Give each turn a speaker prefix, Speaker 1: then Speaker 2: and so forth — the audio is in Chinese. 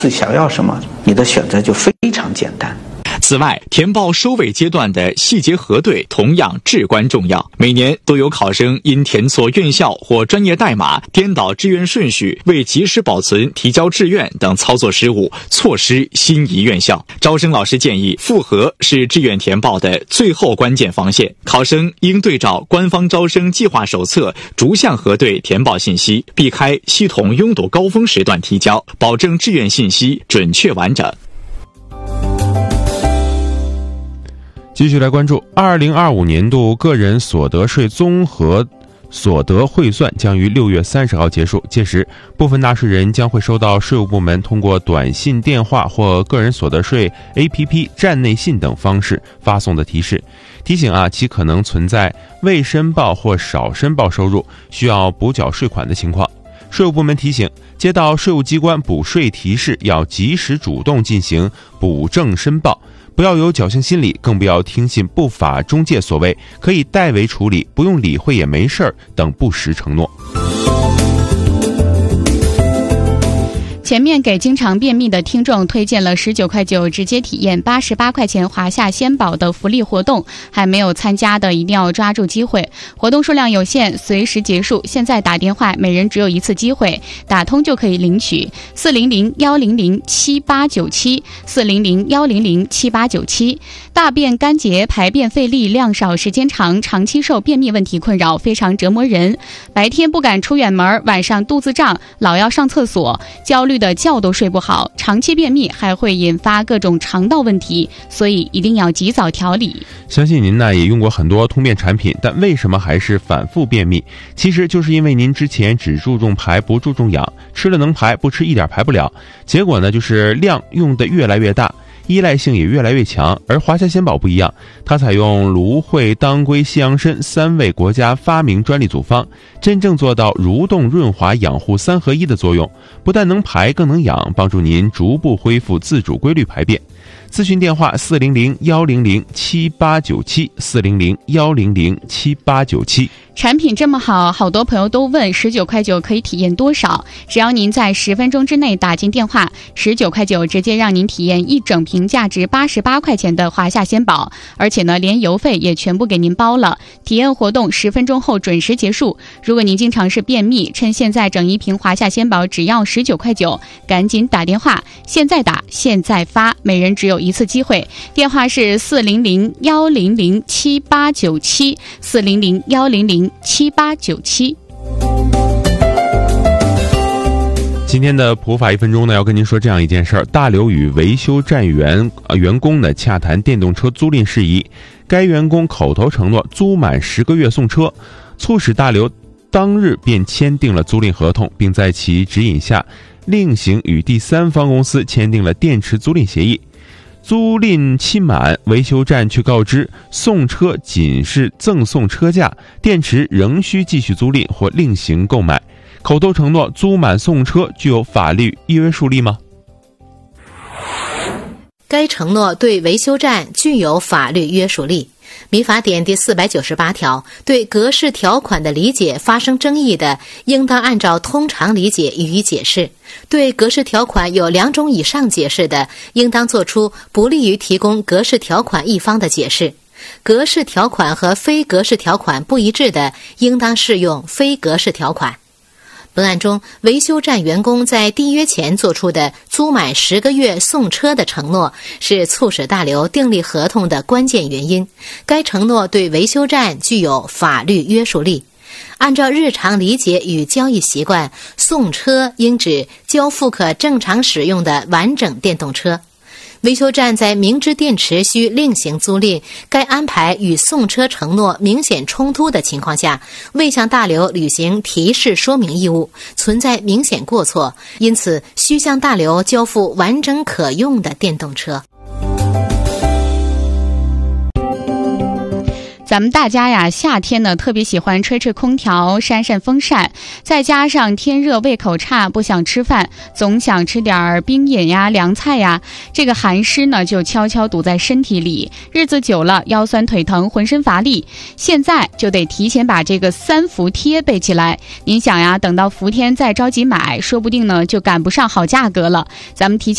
Speaker 1: 想要什么，你的选择就非常简单。
Speaker 2: 此外，填报收尾阶段的细节核对同样至关重要。每年都有考生因填错院校或专业代码、颠倒志愿顺序、未及时保存提交志愿等操作失误，错失心仪院校。招生老师建议，复核是志愿填报的最后关键防线，考生应对照官方招生计划手册逐项核对填报信息，避开系统拥堵高峰时段提交，保证志愿信息准确完整。
Speaker 3: 继续来关注2025年度个人所得税综合所得汇算将于6月30号结束，届时部分纳税人将会收到税务部门通过短信、电话或个人所得税 APP 站内信等方式发送的提示，提醒其可能存在未申报或少申报收入需要补缴税款的情况。税务部门提醒，接到税务机关补税提示要及时主动进行补正申报，不要有侥幸心理，更不要听信不法中介所谓可以代为处理、不用理会也没事等不实承诺。
Speaker 4: 前面给经常便秘的听众推荐了19.9块直接体验88块钱华夏鲜宝的福利活动，还没有参加的一定要抓住机会，活动数量有限，随时结束，现在打电话每人只有一次机会，打通就可以领取400-100-7897 400-100-7897。大便干结、排便费力、量少时间长，长期受便秘问题困扰，非常折磨人。白天不敢出远门，晚上肚子胀，老要上厕所，焦虑的觉都睡不好，长期便秘还会引发各种肠道问题，所以一定要及早调理。
Speaker 3: 相信您也用过很多通便产品，但为什么还是反复便秘？其实就是因为您之前只注重排不注重养，吃了能排，不吃一点排不了，结果呢就是量用的越来越大，依赖性也越来越强。而华夏鲜宝不一样，它采用芦荟、当归、西洋参3味国家发明专利组方，真正做到蠕动、润滑、养护3合1的作用，不但能排更能养，帮助您逐步恢复自主规律排便。咨询电话400-100-7897 400-100-7897。
Speaker 4: 产品这么好，好多朋友都问19.9块可以体验多少？只要您在10分钟之内打进电话，19.9块直接让您体验一整瓶价值88块钱的华夏鲜宝，而且呢，连邮费也全部给您包了。体验活动10分钟后准时结束。如果您经常是便秘，趁现在整一瓶华夏鲜宝只要19.9块，赶紧打电话，现在打，现在发，每人只有一次机会。电话是400-100-7897 400-100-7897。
Speaker 3: 今天的普法1分钟呢，要跟您说这样一件事儿：大刘与维修站员工呢洽谈电动车租赁事宜，该员工口头承诺租满10个月送车，促使大刘当日便签订了租赁合同，并在其指引下另行与第三方公司签订了电池租赁协议。租赁期满，维修站却告知送车仅是赠送车价，电池仍需继续租赁或另行购买。口头承诺租满送车具有法律约束力吗？
Speaker 5: 该承诺对维修站具有法律约束力。民法典第498条，对格式条款的理解发生争议的，应当按照通常理解予以解释；对格式条款有2种以上解释的，应当作出不利于提供格式条款一方的解释。格式条款和非格式条款不一致的，应当适用非格式条款。本案中，维修站员工在缔约前做出的租满10个月送车的承诺，是促使大刘订立合同的关键原因。该承诺对维修站具有法律约束力。按照日常理解与交易习惯，送车应指交付可正常使用的完整电动车。维修站在明知电池需另行租赁，该安排与送车承诺明显冲突的情况下，未向大刘履行提示说明义务，存在明显过错，因此需向大刘交付完整可用的电动车。
Speaker 4: 咱们大家呀，夏天呢特别喜欢吹吹空调、扇扇风扇，再加上天热胃口差，不想吃饭，总想吃点冰饮呀、凉菜呀，这个寒湿呢就悄悄堵在身体里，日子久了腰酸腿疼，浑身乏力。现在就得提前把这个3伏贴备起来。您想呀，等到伏天再着急买，说不定呢就赶不上好价格了。咱们提前